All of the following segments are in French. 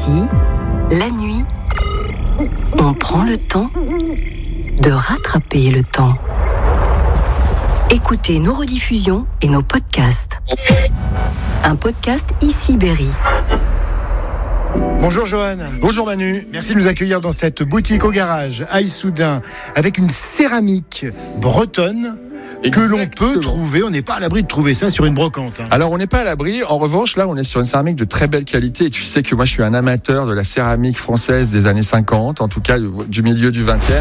Ici, la nuit, on prend le temps de rattraper le temps. Écoutez nos rediffusions et nos podcasts. Un podcast Ici Berry. Bonjour Johan. Bonjour Manu. Merci de nous accueillir dans cette boutique au garage à Issoudun avec une céramique bretonne. Que l'on peut trouver, on n'est pas à l'abri de trouver ça sur une brocante. Alors on n'est pas à l'abri, en revanche là on est sur une céramique de très belle qualité et tu sais que moi je suis un amateur de la céramique française des années 50, en tout cas du milieu du 20e.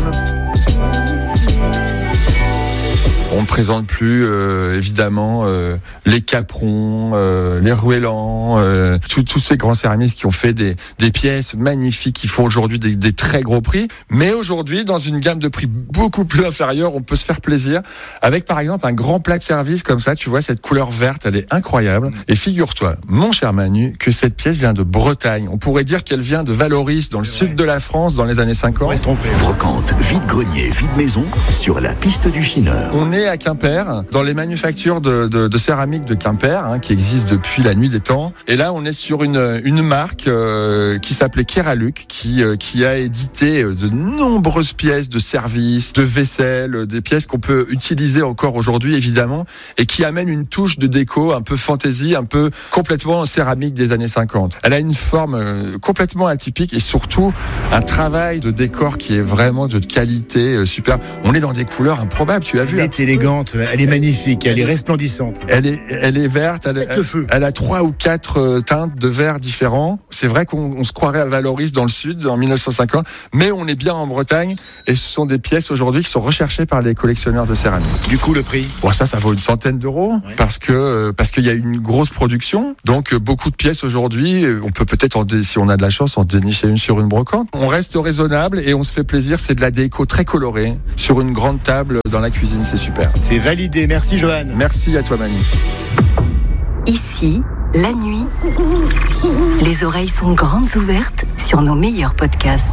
On ne présente plus évidemment les Caprons, les Ruellan, tous ces grands céramistes qui ont fait des pièces magnifiques, qui font aujourd'hui des très gros prix. Mais aujourd'hui, dans une gamme de prix beaucoup plus inférieure, on peut se faire plaisir avec par exemple un grand plat de service comme ça. Tu vois cette couleur verte, elle est incroyable. Et figure-toi, mon cher Manu, que cette pièce vient de Bretagne. On pourrait dire qu'elle vient de Valoris, dans le sud de la France, dans les années 50. On va se tromper. Brocante, vide-grenier, vide-maison, sur la piste du Chineur. On est à Quimper, dans les manufactures de céramique de Quimper, qui existent depuis la nuit des temps. Et là, on est sur une marque qui s'appelait Keraluc, qui a édité de nombreuses pièces de service, de vaisselle, des pièces qu'on peut utiliser encore aujourd'hui, évidemment, et qui amènent une touche de déco un peu fantaisie, un peu complètement céramique des années 50. Elle a une forme complètement atypique et surtout un travail de décor qui est vraiment de qualité super. On est dans des couleurs improbables, tu as vu. Elle est élégante, elle est magnifique, elle est resplendissante. Elle est verte, elle a 3 ou 4 teintes de vert différents. C'est vrai qu'on se croirait à Valoris dans le sud en 1950, mais on est bien en Bretagne et ce sont des pièces aujourd'hui qui sont recherchées par les collectionneurs de céramique. Du coup, le prix ? Bon, ça vaut une centaine d'euros, ouais. parce qu'il y a une grosse production. Donc beaucoup de pièces aujourd'hui, on peut peut-être, si on a de la chance, en dénicher une sur une brocante. On reste raisonnable et on se fait plaisir. C'est de la déco très colorée sur une grande table dans la cuisine, c'est super. C'est validé, merci Johan. Merci à toi Manu. Ici, la nuit, les oreilles sont grandes ouvertes sur nos meilleurs podcasts.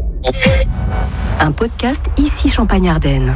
Un podcast Ici Champagne-Ardenne.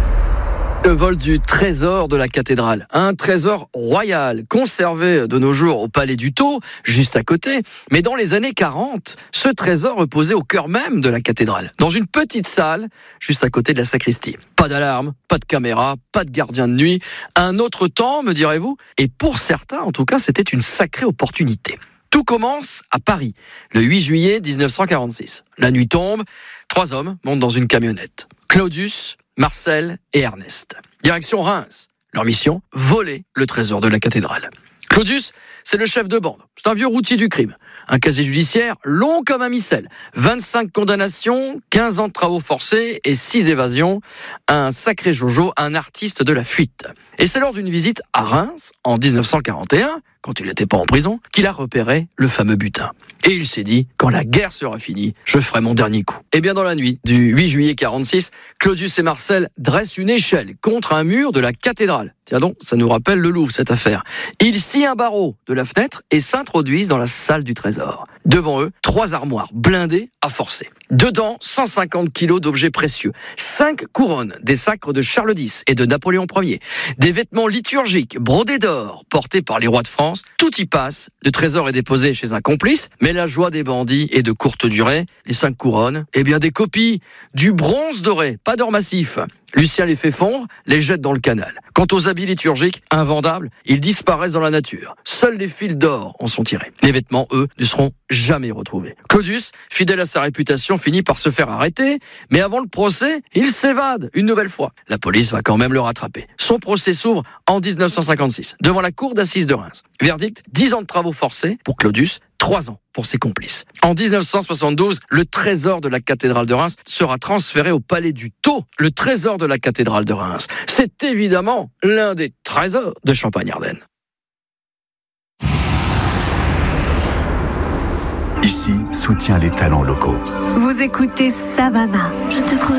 Le vol du trésor de la cathédrale. Un trésor royal, conservé de nos jours au palais du Thau, juste à côté. Mais dans les années 40, ce trésor reposait au cœur même de la cathédrale, dans une petite salle, juste à côté de la sacristie. Pas d'alarme, pas de caméra, pas de gardien de nuit. Un autre temps, me direz-vous. Et pour certains, en tout cas, c'était une sacrée opportunité. Tout commence à Paris, le 8 juillet 1946. La nuit tombe, 3 hommes montent dans une camionnette. Claudius, Marcel et Ernest. Direction Reims. Leur mission, voler le trésor de la cathédrale. Claudius, c'est le chef de bande. C'est un vieux routier du crime. Un casier judiciaire long comme un missel. 25 condamnations, 15 ans de travaux forcés et 6 évasions. Un sacré Jojo, un artiste de la fuite. Et c'est lors d'une visite à Reims, en 1941, quand il n'était pas en prison, qu'il a repéré le fameux butin. Et il s'est dit, quand la guerre sera finie, je ferai mon dernier coup. Et bien dans la nuit du 8 juillet 46, Claudius et Marcel dressent une échelle contre un mur de la cathédrale. Tiens donc, ça nous rappelle le Louvre, cette affaire. Ils scient un barreau de la fenêtre et s'introduisent dans la salle du trésor. Devant eux, 3 armoires blindées à forcer. Dedans, 150 kilos d'objets précieux. 5 couronnes, des sacres de Charles X et de Napoléon Ier. Des vêtements liturgiques brodés d'or, portés par les rois de France. Tout y passe. Le trésor est déposé chez un complice, mais la joie des bandits est de courte durée. Les 5 couronnes, des copies. Du bronze doré, pas d'or massif. Lucien les fait fondre, les jette dans le canal. Quant aux habits liturgiques, invendables, ils disparaissent dans la nature. Seuls les fils d'or en sont tirés. Les vêtements, eux, ne seront jamais retrouvés. Claudius, fidèle à sa réputation, finit par se faire arrêter, mais avant le procès, il s'évade une nouvelle fois. La police va quand même le rattraper. Son procès s'ouvre en 1956, devant la cour d'assises de Reims. Verdict, 10 ans de travaux forcés pour Claudius, 3 ans pour ses complices. En 1972, le trésor de la cathédrale de Reims sera transféré au palais du Thau. Le trésor de la cathédrale de Reims, c'est évidemment l'un des trésors de Champagne-Ardenne. Ici, soutient les talents locaux. Vous écoutez Savannah. Je te crois.